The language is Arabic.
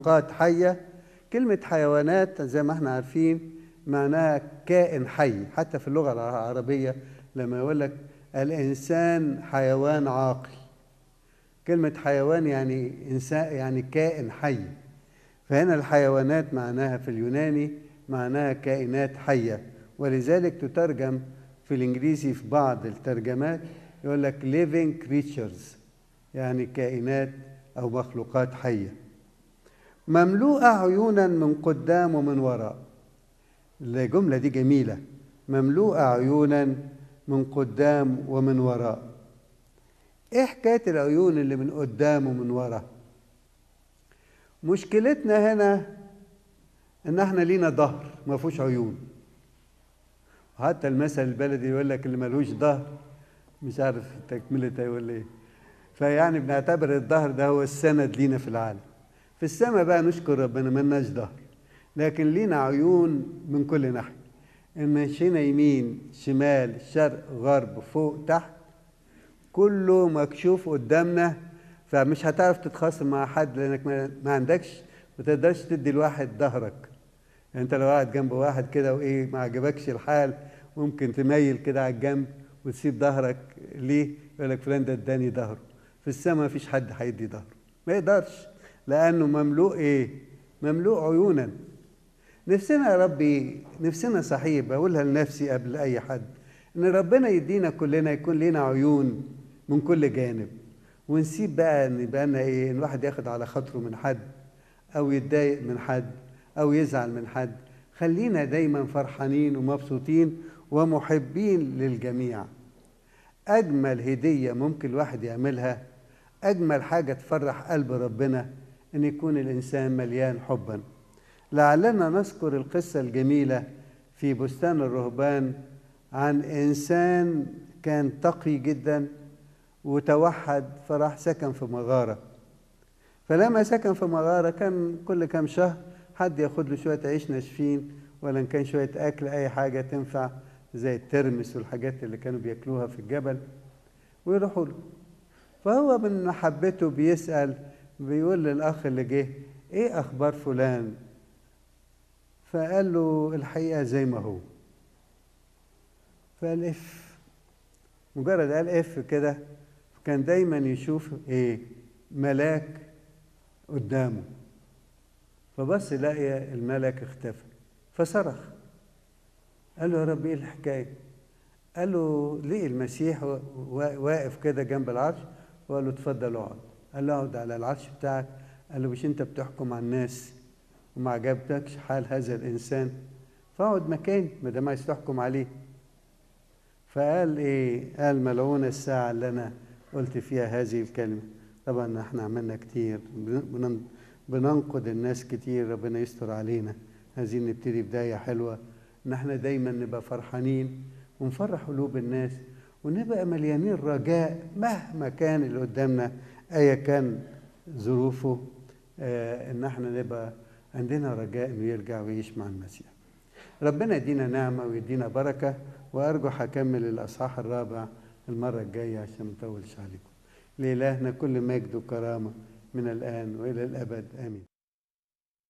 مخلوقات حية. كلمة حيوانات زي ما احنا عارفين معناها كائن حي، حتى في اللغة العربية لما يقول لك الإنسان حيوان عاقل، كلمة حيوان يعني إنسان، يعني كائن حي. فهنا الحيوانات معناها في اليوناني معناها كائنات حية، ولذلك تترجم في الإنجليزي في بعض الترجمات يقول لك living creatures، يعني كائنات أو مخلوقات حية. مملوءة عيونا من قدام ومن وراء. الجملة دي جميلة، مملوءة عيونا من قدام ومن وراء. ايه حكاية العيون اللي من قدام ومن وراء؟ مشكلتنا هنا ان احنا لينا ظهر ما فيهوش عيون. حتى المثل البلدي يقول لك اللي ملوش ظهر مش عارف تكملتها يقول ايه. فيعني بنعتبر الظهر ده هو السند لينا في العالم. في السماء بقى نشكر ربنا ملناش ظهر، لكن لينا عيون من كل ناحية، ان مشينا يمين شمال شرق غرب فوق تحت كله مكشوف قدامنا. فمش هتعرف تتخاصم مع حد لانك ما عندكش، ما تقدرش تدي لواحد ظهرك. يعني انت لو قاعد جنب واحد كده وايه ما عجبكش الحال ممكن تميل كده على الجنب وتسيب ظهرك ليه، يقول لك فلان ده اداني ظهره. في السماء ما فيش حد هيدي ظهره، ما يقدرش، لانه مملوء ايه؟ مملوء عيونا. نفسنا يا ربي، نفسنا صحيح بقولها لنفسي قبل اي حد، ان ربنا يدينا كلنا يكون لنا عيون من كل جانب، ونسيب بقى ان يبقى لنا ايه، ان الواحد ياخد على خاطره من حد او يتضايق من حد او يزعل من حد. خلينا دايما فرحانين ومبسوطين ومحبين للجميع. اجمل هدية ممكن الواحد يعملها، اجمل حاجة تفرح قلب ربنا، ان يكون الانسان مليان حبا. لعلنا نذكر القصة الجميلة في بستان الرهبان عن إنسان كان تقي جدا وتوحد، فراح سكن في مغارة. فلما سكن في مغارة كان كل كام شهر حد ياخد له شوية عيش ناشفين، ولا إن كان شوية أكل أي حاجة تنفع زي الترمس والحاجات اللي كانوا بياكلوها في الجبل ويروحوا له. فهو من محبته بيسأل، بيقول للأخ اللي جه إيه أخبار فلان؟ فقال له الحقيقة زي ما هو. فقال اف، مجرد قال اف كده كان دايما يشوف ايه؟ ملاك قدامه. فبص لقى الملك اختفى، فصرخ قال له يا رب ايه الحكاية؟ قال له ليه المسيح واقف كده جنب العرش، وقال له اتفضل اقعد. قال له اقعد على العرش بتاعك. قال له مش انت بتحكم على الناس وما عجبتكش حال هذا الانسان؟ فاقعد مكاني ما دام عايز تحكم عليه. فقال ايه؟ قال ملعونة الساعة اللي انا قلت فيها هذه الكلمة. طبعا احنا عملنا كتير، بننقد الناس كتير، ربنا يستر علينا. عايزين نبتدي بداية حلوة، ان احنا دايما نبقى فرحانين ونفرح قلوب الناس، ونبقى مليانين رجاء مهما كان اللي قدامنا ايا كان ظروفه. ان احنا نبقى عندنا رجاء انه يرجع ويعيش مع المسيح. ربنا يدينا نعمة ويدينا بركة، وأرجو هكمل الأصحاح الرابع المرة الجاية عشان ما نطولش عليكم. لإلهنا كل مجد وكرامة من الآن وإلى الأبد، آمين.